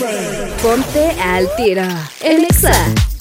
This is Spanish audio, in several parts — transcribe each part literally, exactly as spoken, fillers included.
Ponte al tiro. El Exa.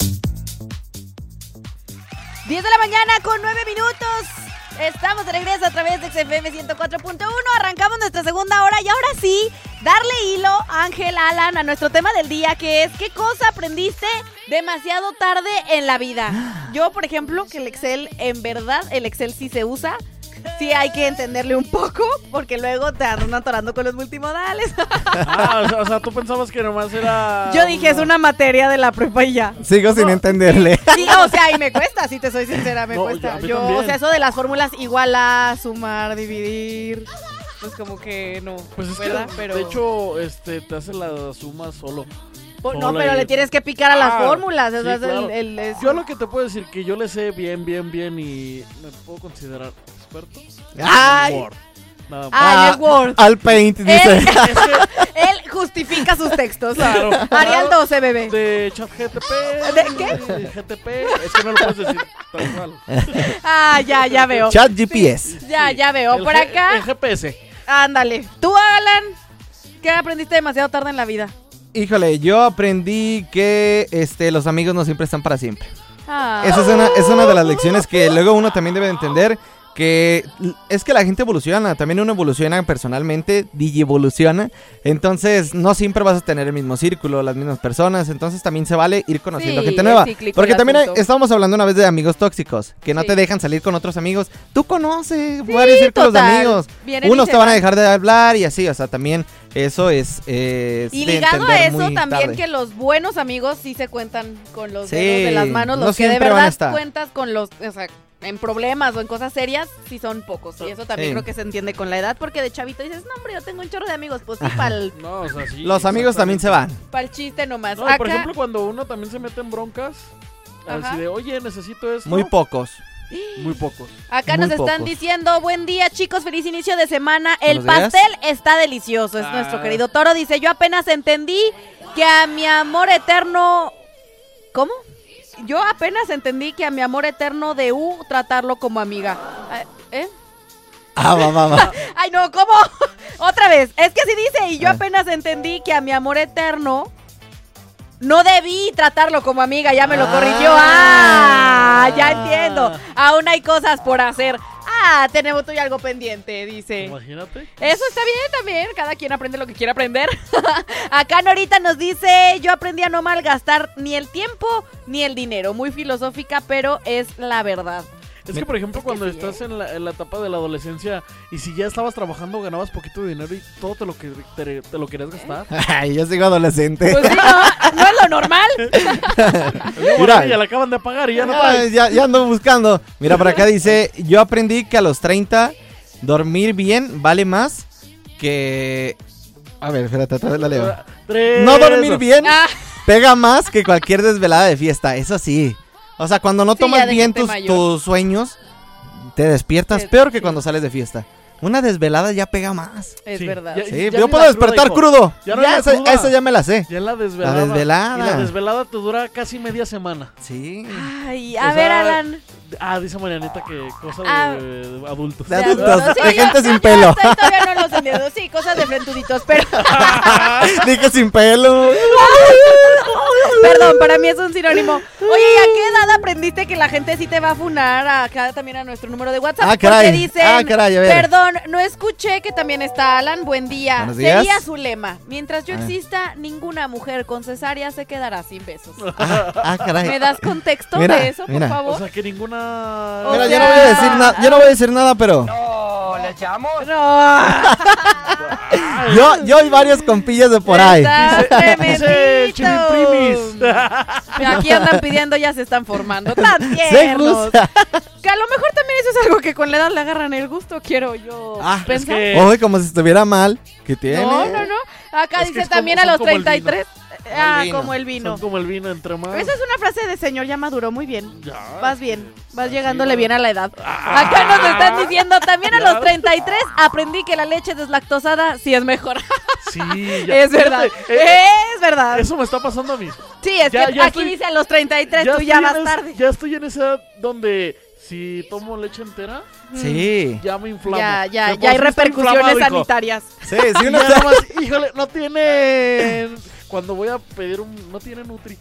diez de la mañana con nueve minutos. Estamos de regreso a través de X F M ciento cuatro punto uno. Arrancamos nuestra segunda hora y ahora sí, darle hilo, Ángel, Alan, a nuestro tema del día, que es ¿qué cosa aprendiste demasiado tarde en la vida? Yo, por ejemplo, que el Excel, en verdad, el Excel sí se usa. Sí hay que entenderle un poco, porque luego te andan atorando con los multimodales. Ah, o sea, o sea, tú pensabas que nomás era... Yo dije, una... es una materia de la prepa y ya. Sigo sin entenderle. Sí, o sea, y me cuesta, si te soy sincera, me no, cuesta. Yo, yo o sea, eso de las fórmulas igual a sumar, dividir, pues como que no, pues es ¿verdad? Que, pero... de hecho, este, te hace la suma solo. Por, no, pero le tienes que picar a las ah, fórmulas. Eso sí, es claro. el, el, yo lo que te puedo decir que yo le sé bien, bien, bien y me puedo considerar experto. Ay. Word. Nada más. Ah, en el Word. Al Paint, dice. Él, él justifica sus textos. Claro. Arial doce, bebé. De chat G T P. ¿De qué? De G T P. Es que no lo puedes decir tal cual. Ah, ya, ya veo. Chat G P S. Sí, ya, ya veo. El Por G, acá. El G P S. Ándale. Tú, Alan, ¿qué aprendiste demasiado tarde en la vida? Híjole, yo aprendí que este, los amigos no siempre están para siempre. Ah. Esa es una, es una de las lecciones que luego uno también debe de entender. Que es que la gente evoluciona, también uno evoluciona personalmente, digievoluciona, entonces no siempre vas a tener el mismo círculo, las mismas personas, entonces también se vale ir conociendo sí, gente nueva, porque también hay, asunto. estábamos hablando una vez de amigos tóxicos, que no sí. te dejan salir con otros amigos, tú conoces sí, varios círculos total. de amigos, Vienen unos te te van a van. dejar de hablar y así, o sea, también eso es... Eh, y de ligado a eso muy también tarde. que los buenos amigos sí se cuentan con los Sí, dedos de las manos, los no que de siempre van a verdad estar. cuentas con los, o sea, en problemas o en cosas serias, sí son pocos. Y eso también Sí. creo que se entiende con la edad, porque de chavito dices, no hombre, yo tengo un chorro de amigos, pues sí, para el No, o sea, sí, Los amigos también se van. chiste nomás. No, Acá, por ejemplo, cuando uno también se mete en broncas, Ajá. así de, oye, necesito esto. Muy pocos. Muy pocos. acá muy nos están pocos. diciendo, buen día chicos, feliz inicio de semana. El Buenos días. pastel está delicioso, es Ah. nuestro querido Toro. Dice, yo apenas entendí que a mi amor eterno... ¿Cómo? Yo apenas entendí que a mi amor eterno de U tratarlo como amiga. ¿Eh? Ah, va, va, va. Ay, no, ¿cómo? Otra vez. Es que así dice, y yo apenas entendí que a mi amor eterno no debí tratarlo como amiga, ya me lo Ah. corrigió. Ah, ya entiendo. Aún hay cosas por hacer. Ah, tenemos tú y algo pendiente, dice. Imagínate. Eso está bien también, cada quien aprende lo que quiere aprender. Acá Norita nos dice, yo aprendí a no malgastar ni el tiempo ni el dinero. Muy filosófica, pero es la verdad. Es que, por ejemplo, cuando sí, estás en la, en la etapa de la adolescencia y si ya estabas trabajando, ganabas poquito de dinero y todo te lo, que, te, te lo querías gastar. Ay, yo sigo adolescente. Pues sí, no, no es lo normal. Mira. Ya la acaban de pagar y ya no Ya, traes. ya, ya ando buscando. Mira, por acá dice, yo aprendí que a los treinta dormir bien vale más que... A ver, espérate, otra vez la leo. Tres, No dormir dos. bien Ah, pega más que cualquier desvelada de fiesta, eso sí. O sea, cuando no Sí, ya tomas de bien gente tus, mayor. tus sueños, te despiertas Sí, peor que sí. cuando sales de fiesta. Una desvelada ya pega más. es Sí, verdad. ya- Sí, ya yo ni puedo la despertar cruda, hijo. crudo. Ya no Ya la esa, cruda. esa ya me la sé. Ya en la desvelada. La desvelada. Y la desvelada te dura casi media semana. Sí. Ay, O a ver, sea, Alan. Ah, dice Marianita que cosa de, Ah. de adultos. De adultos, Sí, de yo- gente sin yo pelo. estoy- todavía no los entiendo. Sí, cosas de frentuditos, pero... Dije sin pelo. Perdón, para mí es un sinónimo. Oye, ¿y a qué edad aprendiste que la gente sí te va a funar? Acá también a nuestro número de WhatsApp. Ah, caray. Porque dicen, Ah, caray, a ver. perdón, no escuché que también está Alan. Buen día. Buenos días. Sería su lema. Mientras yo Ah. exista, ninguna mujer con cesárea se quedará sin besos. Ah, ah, caray. ¿Me das contexto Mira, de eso, por mira. favor? O sea que ninguna. O Mira, sea- yo no voy a decir nada, yo no voy a decir nada, pero No. yo, yo y varios compillas de por ahí. Estás Dice el tremendito. Chiliprimis. Aquí andan pidiendo, ya se están formando. Tan Se tiernos. gusta. Que a lo mejor también eso es algo que con la edad le agarran el gusto, quiero yo Ah, pensar. es que- Oye, como si estuviera mal. ¿Qué tiene? No, no, no. Acá Es que dice es como- también a son los como el treinta y tres. Ah, vino. como el vino. Son como el vino entre más. Esa es una frase de señor, ya maduró muy bien. Ya. Vas bien, vas Así llegándole va. bien a la edad. Ah. Acá nos están diciendo también a Ya. los treinta y tres aprendí que la leche deslactosada sí es mejor. Sí, ya. Es verdad. Fíjate, eh, Es verdad. Eso me está pasando a mí. Sí, es ya- que ya aquí estoy- dice a los treinta y tres, tú estoy ya en vas es- tarde. Ya estoy en esa edad donde si tomo leche entera, Sí. ya me inflamo. Ya, ya, De por ya hay sí está repercusiones inflamado, hijo. sanitarias. Sí, si Y uno ya está... nada más, híjole, no tiene cuando voy a pedir un... No tiene Nutri.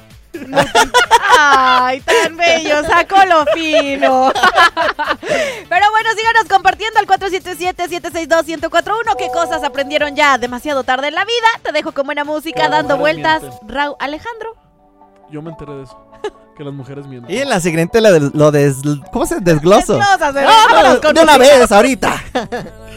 Ay, tan bello, saco lo fino. Pero bueno, síganos compartiendo al cuatro siete siete, siete seis dos, uno cero cuatro uno. ¿Qué cosas aprendieron ya demasiado tarde en la vida? Te dejo con buena música, Las dando mujeres vueltas. mienten. Raúl Alejandro. Yo me enteré de eso. Que las mujeres mienten. Y en la siguiente lo, des, lo des... ¿Cómo se desgloso? Desglósase, Ah, vámonos con de una música. vez, ahorita.